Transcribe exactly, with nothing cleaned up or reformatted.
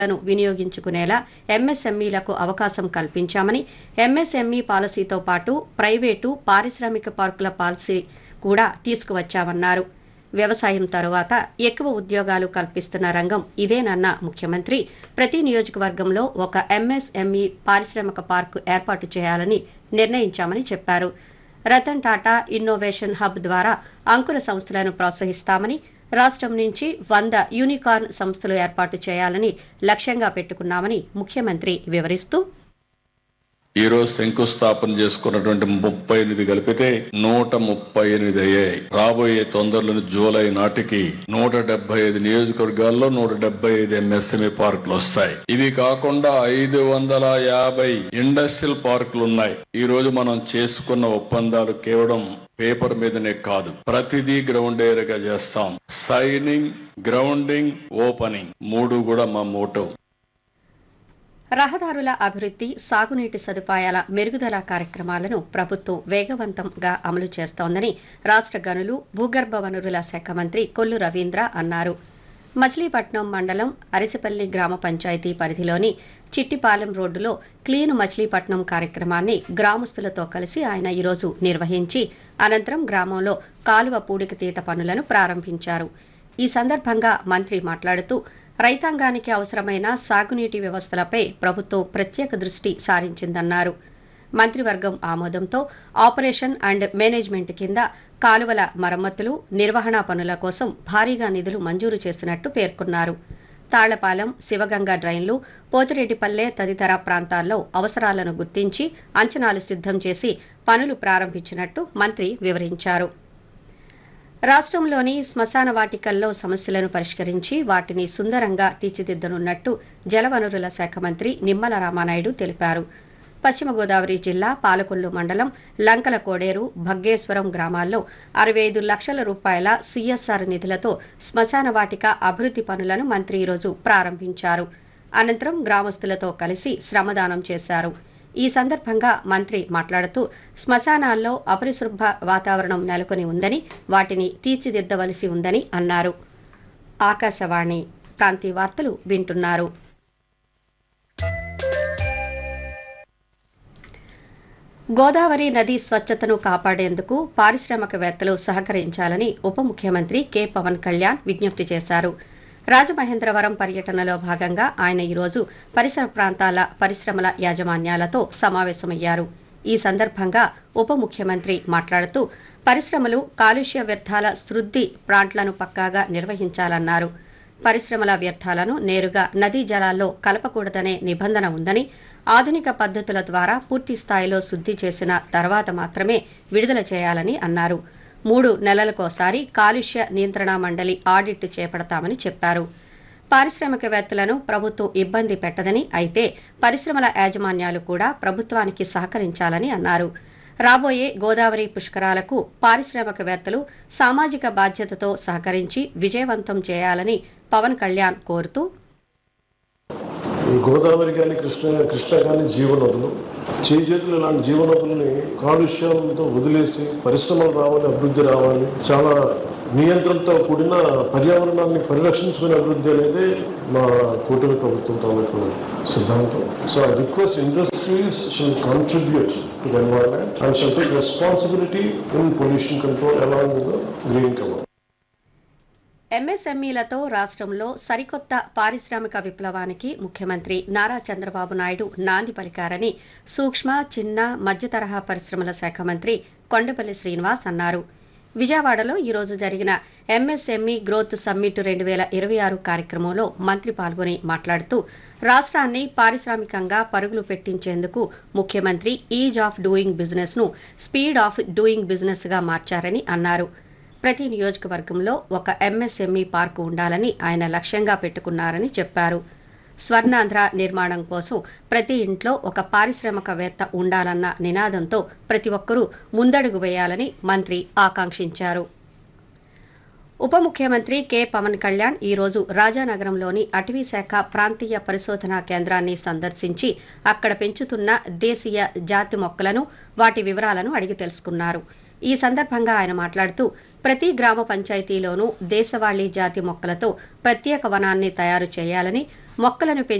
ను వినియోగించుకునేలా ఎంఎస్ఎంఈలకు అవకాశం కల్పించామని, ఎంఎస్ఎంఈ పాలసీతో పాటు ప్రైవేటు, పారిశ్రామిక పార్కుల పాలసీ కూడా తీసుకువచ్చామన్నారు. వ్యవసాయం తరువాత ఎక్కువ ఉద్యోగాలు కల్పిస్తున్న రంగం ఇదేనన్న ముఖ్యమంత్రి ప్రతి నియోజకవర్గంలో ఒక ఎంఎస్ఎంఈ పారిశ్రామిక పార్కు ఏర్పాటు చేయాలని నిర్ణయించామని చెప్పారు. రతన్ టాటా ఇన్నోవేషన్ హబ్ ద్వారా అంకుర సంస్థలను ప్రోత్సహిస్తామని, రాష్ట్రం నుంచి వంద యూనికార్న్ సంస్థలు ఏర్పాటు చేయాలని లక్ష్యంగా పెట్టుకున్నామని ముఖ్యమంత్రి వివరిస్తూ, ఈ రోజు శంకుస్థాపన చేసుకున్నటువంటి ముప్పై ఎనిమిది కలిపితే నూట ముప్పై ఎనిమిది అయ్యాయి. రాబోయే తొందరలోని జూలై నాటికి నూట డెబ్బై ఐదు నియోజకవర్గాల్లో నూట డెబ్బై ఐదు ఎంఎస్ఎంఈ పార్కులు వస్తాయి. ఇవి కాకుండా ఐదు వందల యాభై ఇండస్ట్రియల్ పార్కులు ఉన్నాయి. ఈ రోజు మనం చేసుకున్న ఒప్పందాలు కేవలం పేపర్ మీదనే కాదు, ప్రతిదీ గ్రౌండ్ ఏరియాగా చేస్తాం. సైనింగ్, గ్రౌండింగ్, ఓపెనింగ్ మూడు కూడా మా మోటో. రహదారుల అభివృద్ధి, సాగునీటి సదుపాయాల మెరుగుదల కార్యక్రమాలను ప్రభుత్వం వేగవంతంగా అమలు చేస్తోందని రాష్ట్ర గనులు, భూగర్భ వనరుల శాఖ మంత్రి కొల్లు రవీంద్ర అన్నారు. మచిలీపట్నం మండలం అరిసిపల్లి గ్రామ పంచాయతీ పరిధిలోని చిట్టిపాలెం రోడ్డులో క్లీన్ మచిలీపట్నం కార్యక్రమాన్ని గ్రామస్తులతో కలిసి ఆయన ఈరోజు నిర్వహించి అనంతరం గ్రామంలో కాలువ పూడికతీత పనులను ప్రారంభించారు. ఈ సందర్భంగా మంత్రి మాట్లాడుతూ, రైతాంగానికి అవసరమైన సాగునీటి వ్యవస్థలపై ప్రభుత్వం ప్రత్యేక దృష్టి సారించిందన్నారు. మంత్రివర్గం ఆమోదంతో ఆపరేషన్ అండ్ మేనేజ్మెంట్ కింద కాలువల మరమ్మతులు, నిర్వహణ పనుల కోసం భారీగా నిధులు మంజూరు చేసినట్టు పేర్కొన్నారు. తాళ్లపాలెం, శివగంగ డ్రైన్లు, పోతిరెడ్డిపల్లె తదితర ప్రాంతాల్లో అవసరాలను గుర్తించి అంచనాలు సిద్ధం చేసి పనులు ప్రారంభించినట్టు మంత్రి వివరించారు. రాష్ట్రంలోని శ్మశాన వాటికల్లో సమస్యలను పరిష్కరించి వాటిని సుందరంగా తీర్చిదిద్దనున్నట్టు జలవనరుల శాఖ మంత్రి నిమ్మల రామానాయుడు తెలిపారు. పశ్చిమ గోదావరి జిల్లా పాలకొల్లు మండలం లంకల కోడేరు, భగ్గేశ్వరం గ్రామాల్లో అరవై ఐదు లక్షల రూపాయల సీఎస్ఆర్ నిధులతో శ్మశాన వాటిక అభివృద్ధి పనులను మంత్రి ఈరోజు ప్రారంభించారు. అనంతరం గ్రామస్తులతో కలిసి శ్రమదానం చేశారు. ఈ సందర్భంగా మంత్రి మాట్లాడుతూ, శ్మశానాల్లో అపరిశుభ్ర వాతావరణం నెలకొని ఉందని, వాటిని తీర్చిదిద్దవలసి ఉందని అన్నారు. ఆకాశవాణి ప్రాంతీయ వార్తలు వింటున్నారు. గోదావరి నది స్వచ్ఛతను కాపాడేందుకు పారిశ్రామికవేత్తలు సహకరించాలని ఉప ముఖ్యమంత్రి కె పవన్ కళ్యాణ్ విజ్ఞప్తి చేశారు. రాజమహేంద్రవరం పర్యటనలో భాగంగా ఆయన ఈరోజు పరిసర ప్రాంతాల పరిశ్రమల యాజమాన్యాలతో సమావేశమయ్యారు. ఈ సందర్భంగా ఉప ముఖ్యమంత్రి మాట్లాడుతూ, పరిశ్రమలు కాలుష్య వ్యర్థాల శుద్ధి ప్లాంట్లను పక్కాగా నిర్వహించాలన్నారు. పరిశ్రమల వ్యర్థాలను నేరుగా నదీ జలాల్లో కలపకూడదనే నిబంధన ఉందని, ఆధునిక పద్ధతుల ద్వారా పూర్తి స్థాయిలో శుద్ధి చేసిన తర్వాత మాత్రమే విడుదల చేయాలని అన్నారు. మూడు నెలలకోసారి కాలుష్య నియంత్రణ మండలి ఆడిట్ చేపడతామని చెప్పారు. పారిశ్రామికవేత్తలను ప్రభుత్వం ఇబ్బంది పెట్టదని, అయితే పరిశ్రమల యాజమాన్యాలు కూడా ప్రభుత్వానికి సహకరించాలని అన్నారు. రాబోయే గోదావరి పుష్కరాలకు పారిశ్రామికవేత్తలు సామాజిక బాధ్యతతో సహకరించి విజయవంతం చేయాలని పవన్ కళ్యాణ్ కోరుతూ, ఈ గోదావరి కానీ కృష్ణ కృష్ణ కానీ జీవనదులు చేజేతులు ఇలాంటి జీవనదులని కాలుష్యాలతో వదిలేసి పరిశ్రమలు రావాలి, అభివృద్ధి రావాలి, చాలా నియంత్రణతో కూడిన పర్యావరణాన్ని పరిరక్షించుకునే అభివృద్ధి అనేది మా కూటమి ప్రభుత్వం తాలూకు సిద్ధాంతం. So I request industries shall contribute to the environment and shall take responsibility in pollution control along with the green cover. ఎంఎస్ఎంఈలతో రాష్ట్రంలో సరికొత్త పారిశ్రామిక విప్లవానికి ముఖ్యమంత్రి నారా చంద్రబాబు నాయుడు నాంది పలికారని సూక్ష్మ, చిన్న, మధ్య తరహా పరిశ్రమల శాఖ మంత్రి కొండపల్లి శ్రీనివాస్ అన్నారు. విజయవాడలో ఈరోజు జరిగిన ఎంఎస్ఎంఈ గ్రోత్ సమ్మిట్ రెండు వేల ఇరవై ఆరు కార్యక్రమంలో మంత్రి పాల్గొని మాట్లాడుతూ, రాష్ట్రాన్ని పారిశ్రామికంగా పరుగులు పెట్టించేందుకు ముఖ్యమంత్రి ఈజ్ ఆఫ్ డూయింగ్ బిజినెస్ ను స్పీడ్ ఆఫ్ డూయింగ్ బిజినెస్ గా మార్చారని అన్నారు. ప్రతి నియోజకవర్గంలో ఒక ఎంఎస్ఎంఈ పార్కు ఉండాలని ఆయన లక్ష్యంగా పెట్టుకున్నారని చెప్పారు. స్వర్ణాంధ్ర నిర్మాణం కోసం ప్రతి ఇంట్లో ఒక పారిశ్రామికవేత్త ఉండాలన్న నినాదంతో ప్రతి ఒక్కరూ ముందడుగు వేయాలని మంత్రి ఆకాంక్షించారు. ఉప ముఖ్యమంత్రి కె పవన్ కళ్యాణ్ ఈరోజు రాజానగరంలోని అటవీశాఖ ప్రాంతీయ పరిశోధనా కేంద్రాన్ని సందర్శించి అక్కడ పెంచుతున్న దేశీయ జాతి మొక్కలను, వాటి వివరాలను అడిగి తెలుసుకున్నారు. ఈ సందర్భంగా ఆయన మాట్లాడుతూ, ప్రతి గ్రామ పంచాయతీలోనూ దేశవాళీ జాతి మొక్కలతో ప్రత్యేక వనాన్ని తయారు చేయాలని, మొక్కలను